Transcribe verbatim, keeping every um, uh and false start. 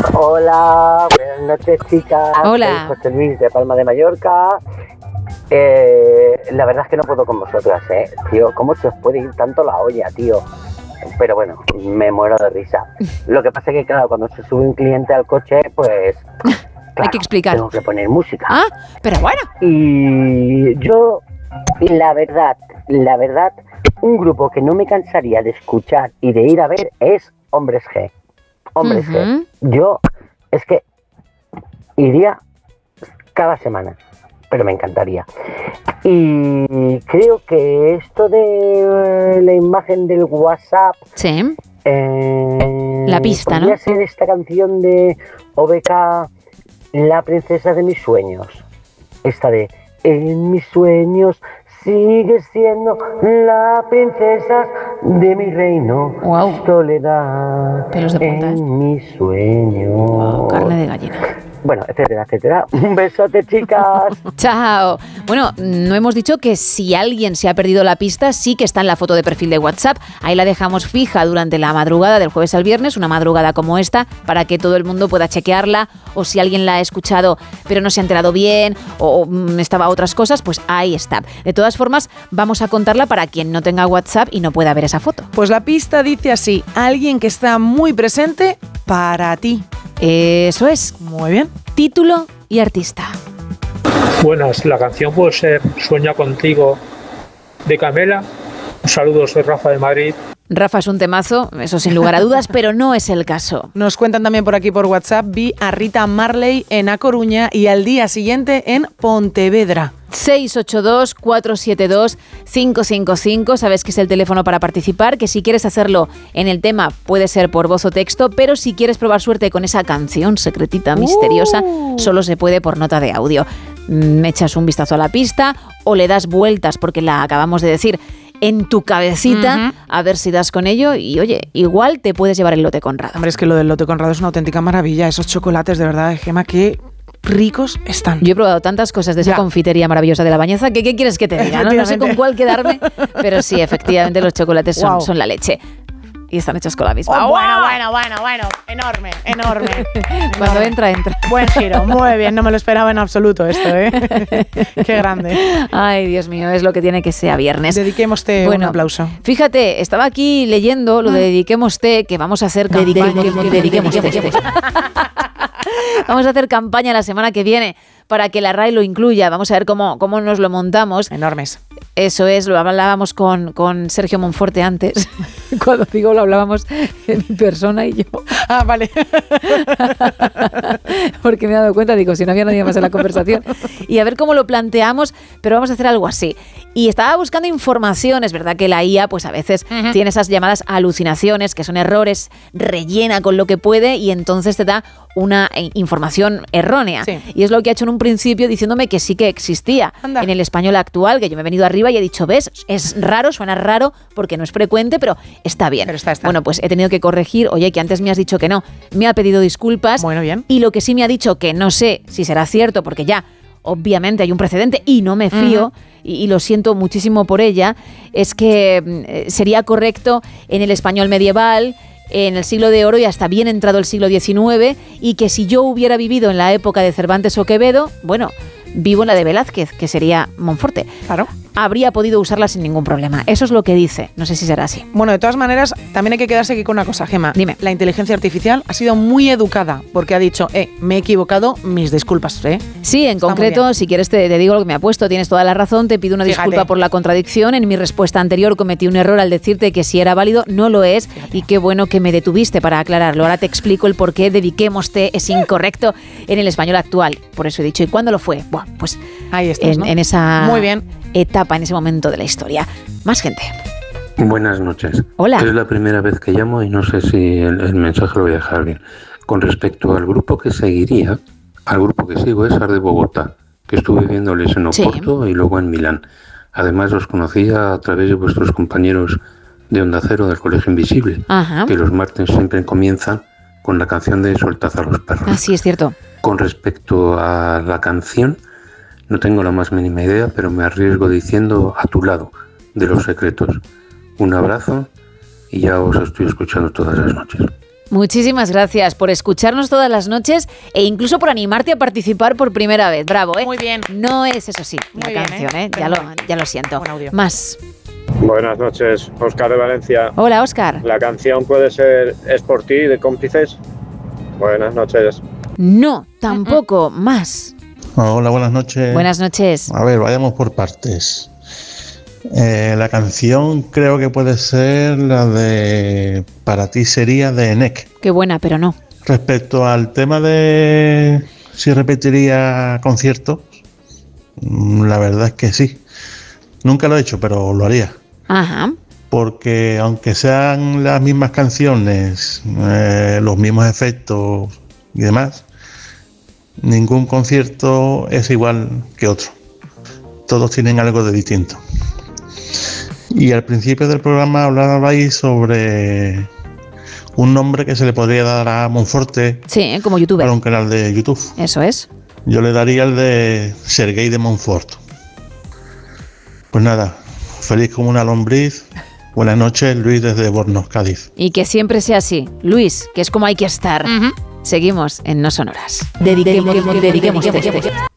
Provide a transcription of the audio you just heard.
Hola, buenas noches, chicas. Hola. Soy José Luis de Palma de Mallorca. Eh, la verdad es que no puedo con vosotras, ¿eh? Tío, ¿cómo se os puede ir tanto la olla, tío? Pero bueno, me muero de risa. Lo que pasa es que, claro, cuando se sube un cliente al coche, pues... Claro, hay que explicar. Tengo que poner música. Ah, pero bueno. Y yo, la verdad, la verdad, un grupo que no me cansaría de escuchar y de ir a ver es Hombres G. Hombres uh-huh. G. Yo, es que iría cada semana, pero me encantaría. Y creo que esto de la imagen del WhatsApp... Sí. Eh, la pista, ¿no? Podría ser esta canción de O B K, La princesa de mis sueños. Esta de en mis sueños sigues siendo la princesa de mi reino. Wow. Soledad. Pelos de punta, en ¿eh? mis sueños. Wow, carne de gallina. Bueno, etcétera, etcétera. Un besote, chicas. Chao. Bueno, no hemos dicho que si alguien se ha perdido la pista, sí que está en la foto de perfil de WhatsApp. Ahí la dejamos fija durante la madrugada del jueves al viernes, una madrugada como esta, para que todo el mundo pueda chequearla, o si alguien la ha escuchado pero no se ha enterado bien, o, o estaba a otras cosas, pues ahí está. De todas formas, vamos a contarla para quien no tenga WhatsApp y no pueda ver esa foto. Pues la pista dice así: alguien que está muy presente para ti. Eso es. Muy bien. Título y artista. Buenas, la canción puede ser Sueña contigo de Camela. Un saludo, soy Rafa de Madrid. Rafa es un temazo, eso sin lugar a dudas, pero no es el caso. Nos cuentan también por aquí por WhatsApp, vi a Rita Marley en A Coruña y al día siguiente en Pontevedra. seis ocho dos, cuatro siete dos, cinco cinco cinco, sabes que es el teléfono para participar, que si quieres hacerlo en el tema puede ser por voz o texto, pero si quieres probar suerte con esa canción secretita, misteriosa, uh. solo se puede por nota de audio. Me echas un vistazo a la pista o le das vueltas, porque la acabamos de decir, en tu cabecita, uh-huh. a ver si das con ello y, oye, igual te puedes llevar el lote Conrado. Hombre, es que lo del lote Conrado es una auténtica maravilla. Esos chocolates, de verdad, Gemma, que ricos están. Yo he probado tantas cosas de esa ya. confitería maravillosa de La Bañeza que ¿qué quieres que te diga? No, no sé con cuál quedarme, pero sí, efectivamente los chocolates son, wow. son la leche. Y están hechos con la misma. Oh, bueno, bueno, bueno, bueno. Enorme, enorme. Cuando entra, entra. Buen giro, muy bien. No me lo esperaba en absoluto esto, ¿eh? Qué grande. Ay, Dios mío, es lo que tiene que ser viernes. Dediquémoste bueno, un aplauso. Fíjate, estaba aquí leyendo lo de Dediquémoste, que vamos a hacer campaña. Dediquémoste. Vamos a hacer campaña la semana que viene para que la R A E lo incluya. Vamos a ver cómo, cómo nos lo montamos. Enormes. Eso es, lo hablábamos con, con Sergio Monforte antes. Cuando digo lo hablábamos en persona y yo. Ah, vale. Porque me he dado cuenta, digo, si no había nadie más en la conversación. Y a ver cómo lo planteamos, pero vamos a hacer algo así. Y estaba buscando información, es verdad que la I A pues a veces uh-huh. tiene esas llamadas alucinaciones, que son errores, rellena con lo que puede y entonces te da una información errónea. Sí. Y es lo que ha hecho en un principio diciéndome que sí que existía. Anda. En el español actual, que yo me he venido arriba y he dicho, ¿ves? Es raro, suena raro porque no es frecuente, pero está bien. Pero está, está. Bueno, pues he tenido que corregir, oye, que antes me has dicho que no. Me ha pedido disculpas. Bueno, bien. Y lo que sí me ha dicho, que no sé si será cierto, porque ya obviamente hay un precedente y no me fío, uh-huh. y, y lo siento muchísimo por ella, es que eh, sería correcto en el español medieval, en el siglo de oro y hasta bien entrado el siglo diecinueve, y que si yo hubiera vivido en la época de Cervantes o Quevedo, bueno, vivo en la de Velázquez, que sería Monforte. Claro. Habría podido usarla sin ningún problema. Eso es lo que dice. No sé si será así. Bueno, de todas maneras, también hay que quedarse aquí con una cosa, Gemma. Dime. La inteligencia artificial ha sido muy educada porque ha dicho, eh, me he equivocado, mis disculpas, ¿eh? Sí, en Está concreto, si quieres te, te digo lo que me ha puesto. Tienes toda la razón, te pido una Fíjate. disculpa por la contradicción. En mi respuesta anterior cometí un error al decirte que si era válido, no lo es. Fíjate. Y qué bueno que me detuviste para aclararlo. Ahora te explico el por qué dediquémoste es incorrecto en el español actual. Por eso he dicho, ¿y cuándo lo fue? Bueno, pues ahí estás, en, ¿no? en esa muy bien. etapa, en ese momento de la historia. Más gente. Buenas noches. Hola. Es la primera vez que llamo y no sé si el, el mensaje lo voy a dejar bien. Con respecto al grupo que seguiría, al grupo que sigo es Ar de Bogotá, que estuve viéndoles en Oporto sí. y luego en Milán. Además los conocía a través de vuestros compañeros de Onda Cero del Colegio Invisible, Ajá. que los martes siempre comienzan con la canción de Soltad a los perros. Ah, sí, es cierto. Con respecto a la canción, no tengo la más mínima idea, pero me arriesgo diciendo A tu lado, de Los Secretos. Un abrazo y ya os estoy escuchando todas las noches. Muchísimas gracias por escucharnos todas las noches e incluso por animarte a participar por primera vez. Bravo, ¿eh? Muy bien. No es, eso sí, Muy la bien, canción, ¿eh? ¿eh? Ya, lo, ya lo siento. Buen audio. Más. Buenas noches, Óscar de Valencia. Hola, Óscar. La canción puede ser Es por ti, de Cómplices. Buenas noches. No, tampoco. Más. Hola, buenas noches. Buenas noches. A ver, vayamos por partes. Eh, la canción creo que puede ser la de Para ti sería de N E C. Qué buena, pero no. Respecto al tema de si repetiría conciertos, la verdad es que sí. Nunca lo he hecho, pero lo haría. Ajá. Porque aunque sean las mismas canciones, eh, los mismos efectos y demás, ningún concierto es igual que otro. Todos tienen algo de distinto. Y al principio del programa hablabais sobre un nombre que se le podría dar a Monforte. Sí, como youtuber. Para un canal de YouTube. Eso es. Yo le daría el de Serguei de Montfort. Pues nada, feliz como una lombriz. Buenas noches, Luis desde Bornos, Cádiz. Y que siempre sea así. Luis, que es como hay que estar. Uh-huh. Seguimos en No Sonoras. Dediquemos, dediquemos, dediquemos.